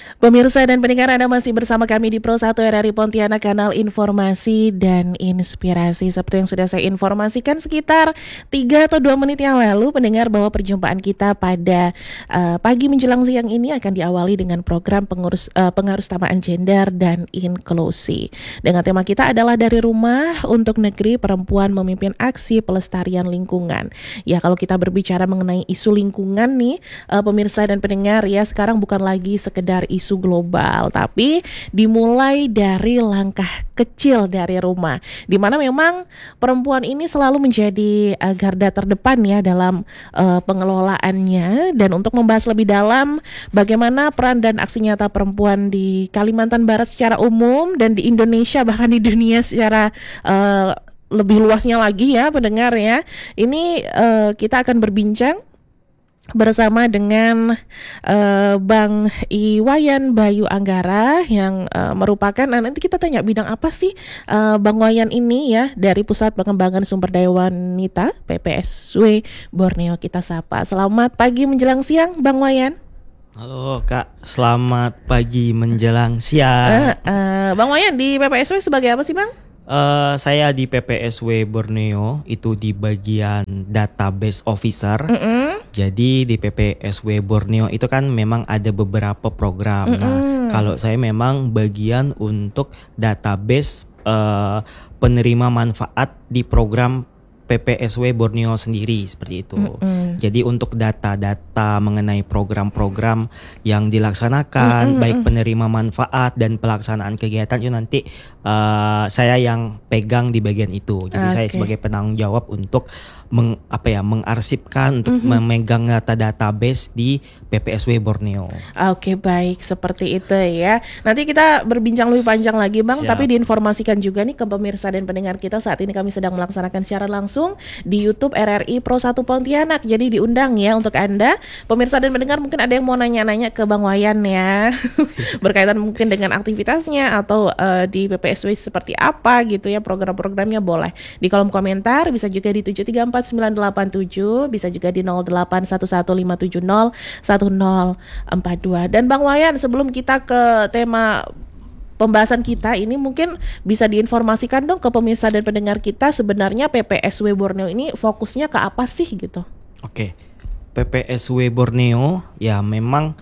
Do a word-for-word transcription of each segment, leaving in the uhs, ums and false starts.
Pemirsa dan pendengar, Anda masih bersama kami di Pro satu R R I Pontianak, kanal informasi dan inspirasi. Seperti yang sudah saya informasikan sekitar tiga atau dua menit yang lalu, pendengar, bahwa perjumpaan kita pada uh, pagi menjelang siang ini akan diawali dengan program pengurus uh, pengarusutamaan gender dan inklusi. Dengan tema kita adalah dari rumah untuk negeri, perempuan memimpin aksi pelestarian lingkungan. Ya, kalau kita berbicara mengenai isu lingkungan nih, uh, pemirsa dan pendengar, ya sekarang bukan lagi sekedar isu global, tapi dimulai dari langkah kecil dari rumah, di mana memang perempuan ini selalu menjadi uh, garda terdepan ya dalam uh, pengelolaannya. Dan untuk membahas lebih dalam bagaimana peran dan aksi nyata perempuan di Kalimantan Barat secara umum dan di Indonesia, bahkan di dunia secara uh, lebih luasnya lagi ya pendengar ya, ini uh, kita akan berbincang bersama dengan uh, Bang Iwayan Bayu Anggara yang uh, merupakan, nah, nanti kita tanya bidang apa sih uh, Bang Wayan ini ya, dari Pusat Pengembangan Sumber Daya Wanita P P S W Borneo. Kita sapa. Selamat pagi menjelang siang Bang Wayan. Halo Kak, selamat pagi menjelang siang. uh, uh, Bang Wayan di P P S W sebagai apa sih Bang? Uh, saya di P P S W Borneo itu di bagian database officer. Mm-hmm. Jadi di P P S W Borneo itu kan memang ada beberapa program. Mm-hmm. Nah, kalau saya memang bagian untuk database uh, penerima manfaat di program P P S W Borneo sendiri, seperti itu. Mm-hmm. Jadi untuk data-data mengenai program-program yang dilaksanakan, mm-hmm. baik penerima manfaat dan pelaksanaan kegiatan itu nanti uh, saya yang pegang di bagian itu. Jadi okay. saya sebagai penanggung jawab untuk meng, apa ya, mengarsipkan, untuk mm-hmm. memegang data database di P P S W Borneo. Oke, okay, baik, seperti itu ya. Nanti kita berbincang lebih panjang lagi Bang. Siap. Tapi diinformasikan juga nih ke pemirsa dan pendengar kita, saat ini kami sedang melaksanakan siaran langsung di YouTube R R I Pro satu Pontianak. Jadi diundang ya untuk Anda pemirsa dan pendengar, mungkin ada yang mau nanya-nanya ke Bang Wayan ya berkaitan mungkin dengan aktivitasnya atau uh, di P P S W seperti apa gitu ya, program-programnya, boleh di kolom komentar, bisa juga di tujuh tiga empat sembilan delapan tujuh, bisa juga di nol delapan satu satu lima tujuh nol satu nol empat dua. Dan Bang Wayan, sebelum kita ke tema pembahasan kita ini, mungkin bisa diinformasikan dong ke pemirsa dan pendengar kita, sebenarnya P P S W Borneo ini fokusnya ke apa sih gitu? Oke, P P S W Borneo ya memang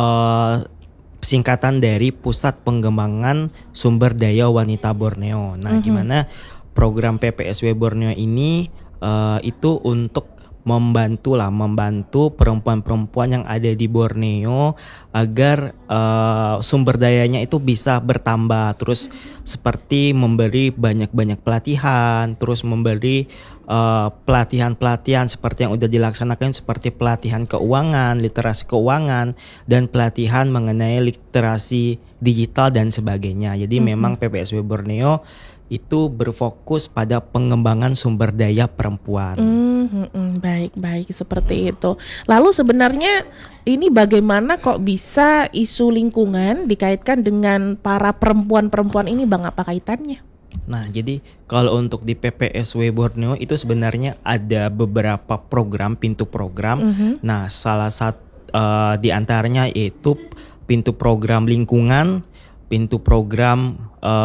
uh, singkatan dari Pusat Pengembangan Sumber Daya Wanita Borneo. Nah, mm-hmm. gimana program P P S W Borneo ini uh, itu untuk membantu lah, membantu perempuan-perempuan yang ada di Borneo agar uh, sumber dayanya itu bisa bertambah, terus seperti memberi banyak-banyak pelatihan, terus memberi uh, pelatihan-pelatihan seperti yang udah dilaksanakan, seperti pelatihan keuangan, literasi keuangan, dan pelatihan mengenai literasi digital dan sebagainya. Jadi mm-hmm. memang P P S W Borneo itu berfokus pada pengembangan sumber daya perempuan. Mm-hmm, baik, baik, seperti itu. Lalu sebenarnya ini bagaimana kok bisa isu lingkungan dikaitkan dengan para perempuan-perempuan ini Bang? Apa kaitannya? Nah, jadi kalau untuk di P P S W Borneo itu sebenarnya ada beberapa program, pintu program. Mm-hmm. Nah, salah satu uh, di antaranya yaitu pintu program lingkungan, pintu program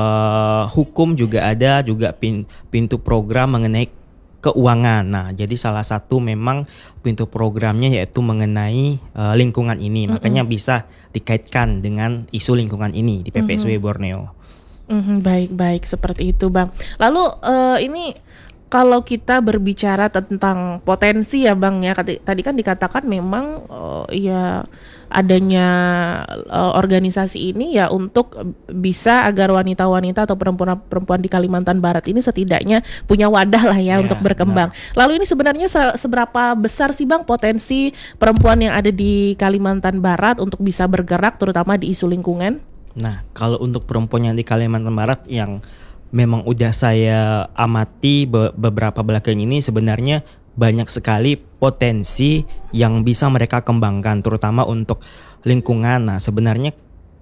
uh, hukum juga ada, juga pin, pintu program mengenai keuangan. Nah, jadi salah satu memang pintu programnya yaitu mengenai uh, lingkungan ini. Mm-hmm. Makanya bisa dikaitkan dengan isu lingkungan ini di P P S W mm-hmm. Borneo. Mm-hmm, baik-baik, seperti itu Bang. Lalu uh, ini kalau kita berbicara tentang potensi ya Bang ya, tadi kan dikatakan memang uh, ya adanya uh, organisasi ini ya untuk bisa agar wanita-wanita atau perempuan-perempuan di Kalimantan Barat ini setidaknya punya wadah lah ya, ya untuk berkembang. Benar. Lalu ini sebenarnya se- seberapa besar sih Bang potensi perempuan yang ada di Kalimantan Barat untuk bisa bergerak terutama di isu lingkungan? Nah, kalau untuk perempuan yang di Kalimantan Barat yang memang udah saya amati be- beberapa belakang ini, sebenarnya banyak sekali potensi yang bisa mereka kembangkan, terutama untuk lingkungan. Nah, sebenarnya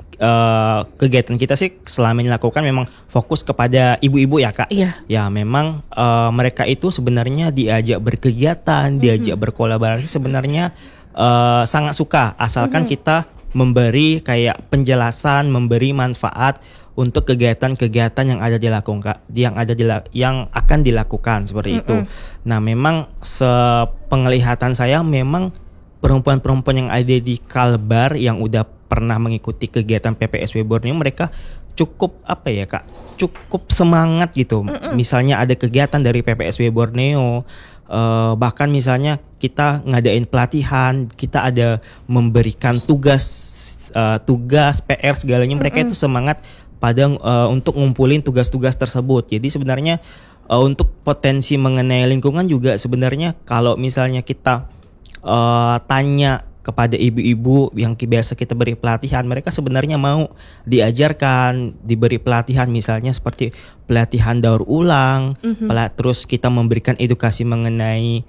uh, kegiatan kita sih selama ini lakukan memang fokus kepada ibu-ibu ya Kak. Iya. Ya memang uh, mereka itu sebenarnya diajak berkegiatan, diajak mm-hmm. berkolaborasi sebenarnya uh, sangat suka, asalkan mm-hmm. kita memberi kayak penjelasan, memberi manfaat untuk kegiatan-kegiatan yang ada dilakukan, yang ada dila- yang akan dilakukan seperti itu. Nah, memang sepenglihatan saya memang perempuan-perempuan yang ada di Kalbar yang udah pernah mengikuti kegiatan P P S W Borneo, mereka cukup apa ya Kak, cukup semangat gitu. Mm-mm. Misalnya ada kegiatan dari P P S W Borneo, uh, bahkan misalnya kita ngadain pelatihan, kita ada memberikan tugas, uh, tugas P R segalanya, mereka Mm-mm. itu semangat pada uh, untuk ngumpulin tugas-tugas tersebut. Jadi sebenarnya uh, untuk potensi mengenai lingkungan juga sebenarnya kalau misalnya kita uh, tanya kepada ibu-ibu yang biasa kita beri pelatihan, mereka sebenarnya mau diajarkan, diberi pelatihan misalnya seperti pelatihan daur ulang, mm-hmm. pelat, terus kita memberikan edukasi mengenai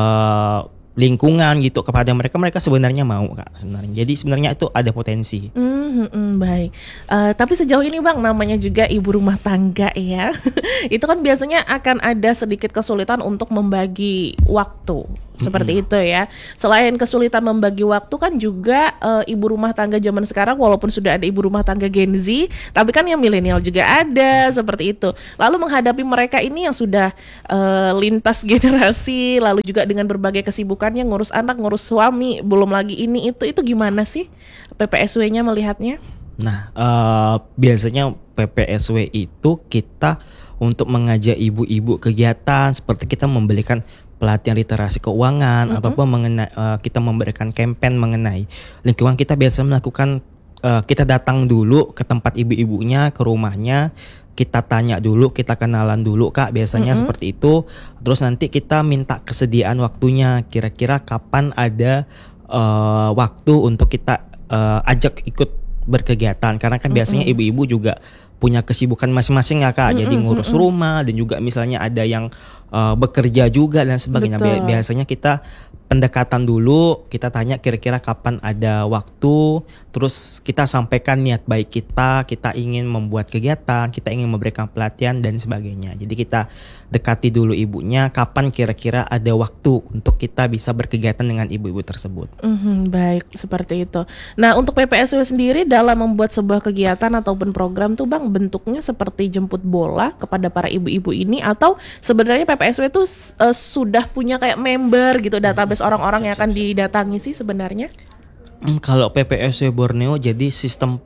uh, lingkungan gitu kepada mereka, mereka sebenarnya mau Kak sebenarnya. Jadi sebenarnya itu ada potensi. Mm-hmm, baik. Uh, tapi sejauh ini Bang, namanya juga ibu rumah tangga ya, itu kan biasanya akan ada sedikit kesulitan untuk membagi waktu. Seperti mm-hmm. itu ya. Selain kesulitan membagi waktu kan juga uh, ibu rumah tangga zaman sekarang, walaupun sudah ada ibu rumah tangga Gen Z, tapi kan yang milenial juga ada seperti itu. Lalu menghadapi mereka ini yang sudah uh, lintas generasi, lalu juga dengan berbagai kesibukannya, ngurus anak, ngurus suami, belum lagi ini itu, itu gimana sih P P S W-nya melihatnya? Nah, uh, biasanya P P S W itu kita untuk mengajak ibu-ibu kegiatan seperti kita memberikan pelatihan literasi keuangan, mm-hmm. ataupun mengenai uh, kita memberikan campaign mengenai lingkungan. Kita biasa melakukan uh, kita datang dulu ke tempat ibu-ibunya, ke rumahnya, kita tanya dulu, kita kenalan dulu Kak, biasanya mm-hmm. seperti itu. Terus nanti kita minta kesediaan waktunya, kira-kira kapan ada uh, waktu untuk kita uh, ajak ikut berkegiatan, karena kan biasanya mm-hmm. ibu-ibu juga punya kesibukan masing-masing ya Kak, mm-hmm. jadi ngurus mm-hmm. rumah dan juga misalnya ada yang uh, bekerja juga dan sebagainya. Betul. Biasanya kita pendekatan dulu, kita tanya kira-kira kapan ada waktu, terus kita sampaikan niat baik kita, kita ingin membuat kegiatan, kita ingin memberikan pelatihan dan sebagainya. Jadi kita dekati dulu ibunya, kapan kira-kira ada waktu untuk kita bisa berkegiatan dengan ibu-ibu tersebut. Mm-hmm, baik, seperti itu. Nah, untuk P P S W sendiri dalam membuat sebuah kegiatan ataupun program tuh Bang, bentuknya seperti jemput bola kepada para ibu-ibu ini, atau sebenarnya P P S W itu uh, sudah punya kayak member gitu, database orang-orang yang akan didatangi sih sebenarnya? Hmm, kalau P P S W Borneo jadi sistem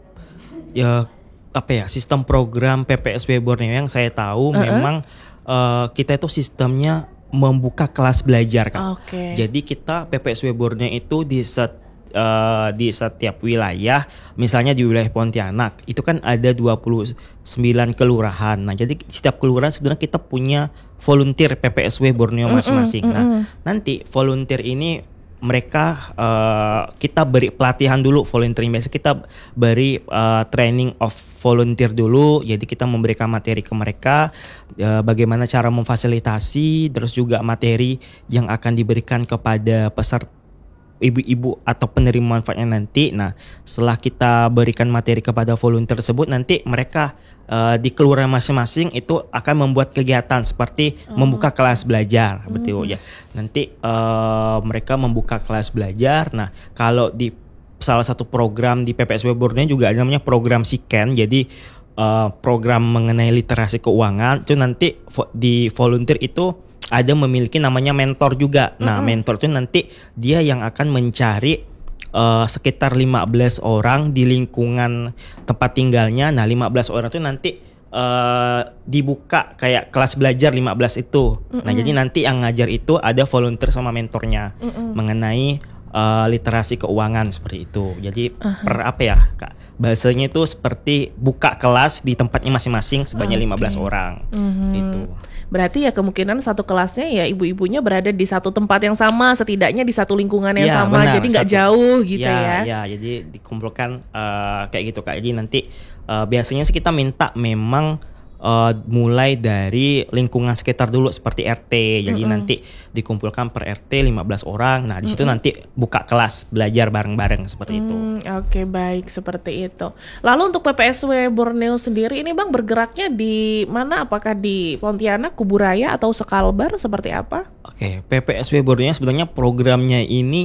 ya apa ya sistem program P P S W Borneo yang saya tahu uh-uh. memang uh, kita itu sistemnya membuka kelas belajar Kak. Okay. Jadi kita P P S W Borneo itu di set Uh, di setiap wilayah, misalnya di wilayah Pontianak itu kan ada dua puluh sembilan kelurahan. Nah, jadi setiap kelurahan sebenarnya kita punya volunteer P P S W Borneo masing-masing. Mm-mm, mm-mm. Nah, nanti volunteer ini mereka uh, kita beri pelatihan dulu, volunteering biasa kita beri uh, training of volunteer dulu. Jadi kita memberikan materi ke mereka, uh, bagaimana cara memfasilitasi, terus juga materi yang akan diberikan kepada peserta ibu-ibu atau penerima manfaatnya nanti. Nah, setelah kita berikan materi kepada volunteer tersebut, nanti mereka uh, di kelurahan masing-masing itu akan membuat kegiatan seperti oh. membuka kelas belajar, hmm. betul ya. Nanti uh, mereka membuka kelas belajar. Nah, kalau di salah satu program di P P S W Borneo juga ada namanya program Siken. Jadi uh, program mengenai literasi keuangan itu nanti vo- di volunteer itu ada memiliki namanya mentor juga. Nah, mm-hmm. mentor itu nanti dia yang akan mencari uh, sekitar lima belas orang di lingkungan tempat tinggalnya. Nah, lima belas orang itu nanti uh, dibuka kayak kelas belajar lima belas itu. Mm-hmm. Nah, jadi nanti yang ngajar itu ada volunteer sama mentornya mm-hmm. mengenai uh, literasi keuangan seperti itu. Jadi uh-huh. per apa ya, Kak? Bahasanya itu seperti buka kelas di tempatnya masing-masing sebanyak okay. lima belas orang. Mm-hmm. Itu. Berarti ya kemungkinan satu kelasnya ya ibu-ibunya berada di satu tempat yang sama, setidaknya di satu lingkungan yang ya, sama, benar, jadi nggak jauh gitu ya. Ya, ya jadi dikumpulkan uh, kayak gitu Kak. Jadi nanti uh, biasanya sih kita minta memang uh, mulai dari lingkungan sekitar dulu seperti R T. Jadi mm-hmm. nanti dikumpulkan per R T lima belas orang. Nah, di situ mm-hmm. nanti buka kelas belajar bareng-bareng seperti mm, itu. Oke, okay, baik seperti itu. Lalu untuk P P S W Borneo sendiri ini Bang bergeraknya di mana? Apakah di Pontianak, Kuburaya atau Sekalbar seperti apa? Oke, okay, P P S W Borneo sebenarnya programnya ini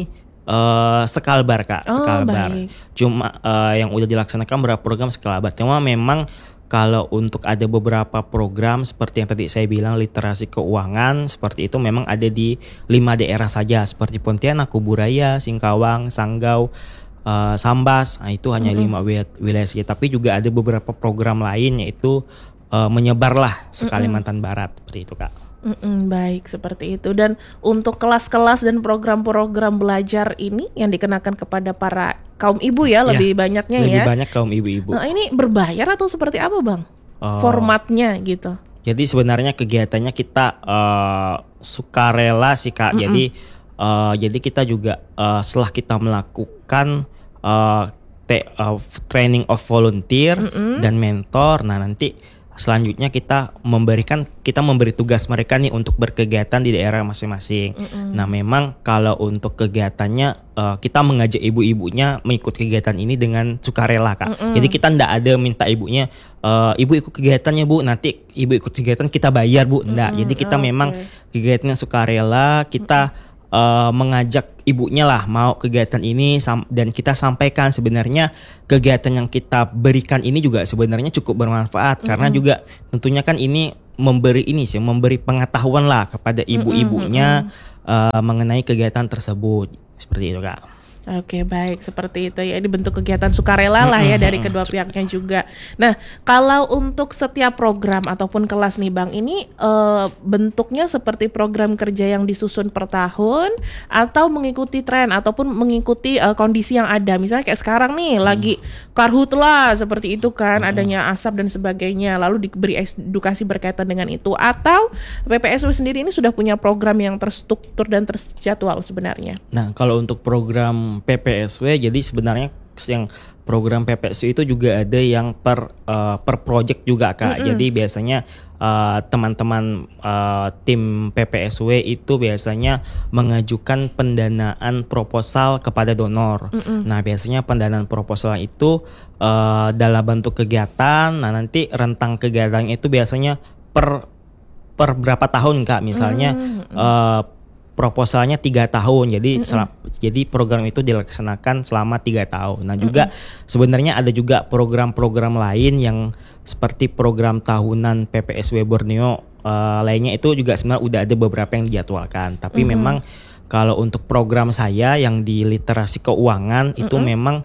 uh, sekalbar Kak, Oh, sekalbar. baik. Cuma uh, yang udah dilaksanakan beberapa program sekalbar. Cuma memang kalau untuk ada beberapa program seperti yang tadi saya bilang literasi keuangan seperti itu memang ada di lima daerah saja seperti Pontianak, Kuburaya, Singkawang, Sanggau, uh, Sambas. Nah, itu hanya Mm-mm. lima wil- wilayah saja. Tapi juga ada beberapa program lain yaitu uh, menyebarlah se Kalimantan Barat seperti itu Kak. Mm-mm, baik, seperti itu. Dan untuk kelas-kelas dan program-program belajar ini yang dikenakan kepada para kaum ibu ya, Ya, lebih banyaknya Lebih ya. banyak kaum ibu-ibu. Nah, ini berbayar atau seperti apa, Bang? Oh. Formatnya gitu. Jadi sebenarnya kegiatannya kita uh, sukarela sih Kak. Mm-mm. Jadi uh, jadi kita juga uh, setelah kita melakukan uh, te- uh, training of volunteer Mm-mm. dan mentor, nah nanti selanjutnya kita memberikan kita memberi tugas mereka nih untuk berkegiatan di daerah masing-masing. Mm-mm. Nah memang kalau untuk kegiatannya uh, kita mengajak ibu-ibunya mengikut kegiatan ini dengan sukarela Kak. Mm-mm. Jadi kita ndak ada minta ibunya uh, ibu ikut kegiatannya Bu, nanti ibu ikut kegiatan kita bayar Bu, ndak. Mm-mm. Jadi kita Oke. memang kegiatannya sukarela, kita uh, mengajak ibunya lah mau kegiatan ini sam- dan kita sampaikan sebenarnya kegiatan yang kita berikan ini juga sebenarnya cukup bermanfaat karena juga tentunya kan ini memberi ini sih memberi pengetahuan lah kepada ibu-ibunya uh, mengenai kegiatan tersebut seperti itu Kak. Oke, baik, seperti itu ya. Ini bentuk kegiatan sukarela lah ya dari kedua pihaknya juga. Nah, kalau untuk setiap program ataupun kelas nih Bang, ini eh, bentuknya seperti program kerja yang disusun per tahun atau mengikuti tren ataupun mengikuti eh, kondisi yang ada. Misalnya kayak sekarang nih lagi karhutlah seperti itu kan, adanya asap dan sebagainya. Lalu diberi edukasi berkaitan dengan itu, atau P P S W sendiri ini sudah punya program yang terstruktur dan terjadwal sebenarnya. Nah, kalau untuk program P P S W, jadi sebenarnya yang program P P S W itu juga ada yang per uh, per project juga Kak. Mm-mm. Jadi biasanya uh, teman-teman uh, tim P P S W itu biasanya mengajukan pendanaan proposal kepada donor. Mm-mm. Nah, biasanya pendanaan proposal itu uh, dalam bentuk kegiatan. Nah, nanti rentang kegiatannya itu biasanya per per berapa tahun Kak. Misalnya Mm-mm. uh, proposalnya tiga tahun, jadi sel- jadi program itu dilaksanakan selama tiga tahun. Nah juga sebenarnya ada juga program-program lain yang seperti program tahunan P P S W Borneo uh, lainnya itu juga sebenarnya udah ada beberapa yang dijadwalkan. Tapi Mm-mm. memang kalau untuk program saya yang di literasi keuangan itu Mm-mm. memang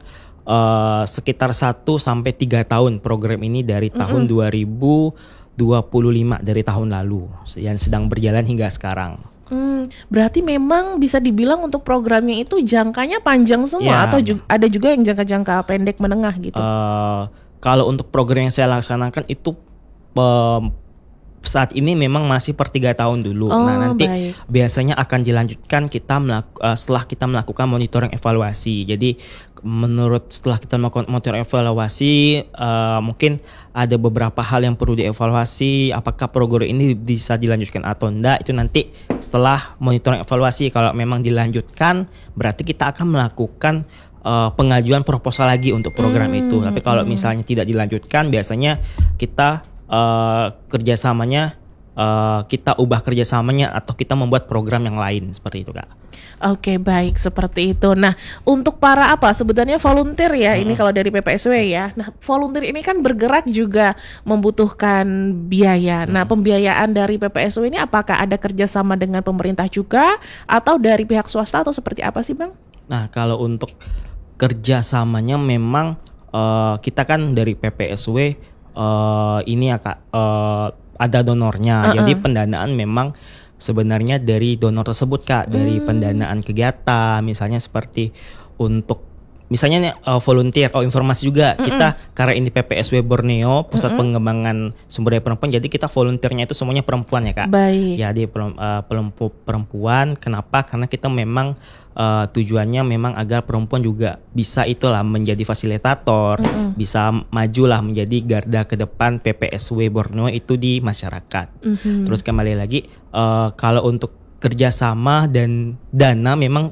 uh, sekitar satu sampai tiga tahun program ini dari tahun dua ribu dua puluh lima, dari tahun lalu yang sedang berjalan hingga sekarang. Hmm, berarti memang bisa dibilang untuk programnya itu jangkanya panjang semua Ya. atau ju- ada juga yang jangka-jangka pendek menengah gitu. Eh, kalau untuk program yang saya laksanakan itu em, saat ini memang masih per tiga tahun dulu. Oh, Nah nanti baik. biasanya akan dilanjutkan kita melaku- eh, setelah kita melakukan monitoring evaluasi. Jadi menurut setelah kita melakukan monitoring evaluasi eh, mungkin ada beberapa hal yang perlu dievaluasi. Apakah program ini bisa dilanjutkan atau enggak? Itu nanti setelah monitoring evaluasi. Kalau memang dilanjutkan berarti kita akan melakukan uh, pengajuan proposal lagi untuk program Hmm, itu. Tapi kalau misalnya tidak dilanjutkan, biasanya kita uh, kerjasamanya uh, kita ubah kerjasamanya atau kita membuat program yang lain seperti itu Kak. Oke, baik, seperti itu. Nah, untuk para apa sebenarnya volunteer ya, ini kalau dari P P S W ya. Nah, volunteer ini kan bergerak juga membutuhkan biaya. Nah, pembiayaan dari P P S W ini apakah ada kerjasama dengan pemerintah juga atau dari pihak swasta atau seperti apa sih Bang? Nah kalau untuk kerjasamanya memang uh, kita kan dari P P S W uh, ini ya Kak uh, ada donornya. Uh-uh. Jadi pendanaan memang sebenarnya dari donor tersebut Kak, dari Hmm. pendanaan kegiatan misalnya seperti untuk misalnya nih, uh, volunteer, oh informasi juga kita karena ini P P S W Borneo Pusat Pengembangan Sumber Daya Perempuan, jadi kita volunteernya itu semuanya perempuan ya Kak. Baik. Jadi perem- uh, pelempu- perempuan, kenapa? Karena kita memang uh, tujuannya memang agar perempuan juga bisa itulah menjadi fasilitator, bisa majulah menjadi garda ke depan P P S W Borneo itu di masyarakat. Mhm. Terus kembali lagi uh, kalau untuk kerjasama dan dana memang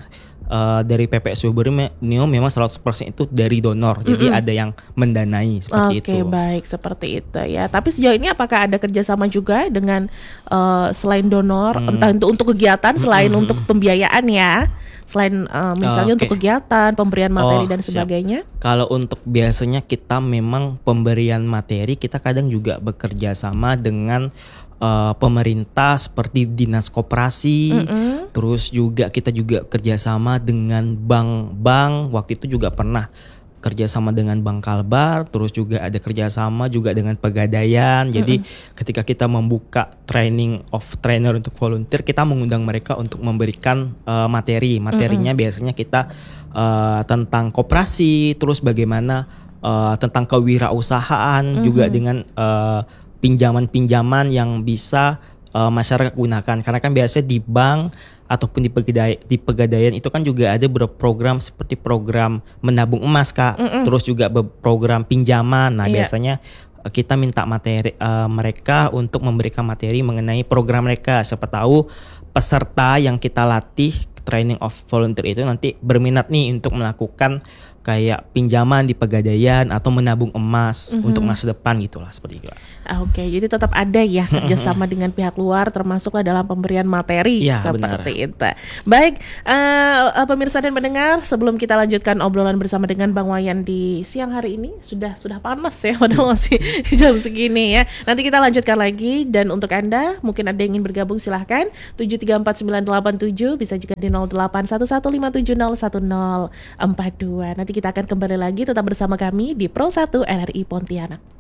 uh, dari P P S W Borneo memang seratus persen itu dari donor. Jadi Mm-mm. ada yang mendanai seperti Oke, itu. baik seperti itu ya. Tapi sejauh ini apakah ada kerjasama juga dengan uh, selain donor, Hmm. entah itu untuk kegiatan selain Mm-mm. untuk pembiayaan ya, selain uh, misalnya Oke. untuk kegiatan, pemberian materi Oh, dan siap. sebagainya? Kalau untuk biasanya kita memang pemberian materi kita kadang juga bekerja sama dengan uh, pemerintah seperti dinas koperasi. Mm-mm. Terus juga kita juga kerjasama dengan bank-bank. Waktu itu juga pernah kerjasama dengan Bank Kalbar. Terus juga ada kerjasama juga dengan Pegadaian. Jadi ketika kita membuka training of trainer untuk volunteer, kita mengundang mereka untuk memberikan uh, materi. Materinya biasanya kita uh, tentang koperasi. Terus bagaimana uh, tentang kewirausahaan juga dengan uh, pinjaman-pinjaman yang bisa uh, masyarakat gunakan. Karena kan biasanya di bank ataupun di pegadaian, di pegadaian itu kan juga ada beberapa program seperti program menabung emas, Kak. Terus juga be- program pinjaman. Nah, Iya. biasanya uh, kita minta materi uh, mereka untuk memberikan materi mengenai program mereka. Siapa tahu peserta yang kita latih training of volunteer itu nanti berminat nih untuk melakukan kayak pinjaman di pegadaian atau menabung emas untuk masa depan gitulah seperti itu. Ah, Oke, jadi tetap ada ya kerjasama dengan pihak luar, termasuklah dalam pemberian materi Iya, seperti itu. Baik, eh, eh, pemirsa dan pendengar, sebelum kita lanjutkan obrolan bersama dengan Bang Wayan di siang hari ini, sudah sudah panas ya, padahal masih jam segini ya. Nanti kita lanjutkan lagi, dan untuk Anda mungkin ada yang ingin bergabung silahkan tujuh tiga empat sembilan delapan tujuh, bisa juga di nol delapan satu satu lima tujuh nol satu nol empat dua. Nanti kita akan kembali lagi, tetap bersama kami di Pro satu R R I Pontianak.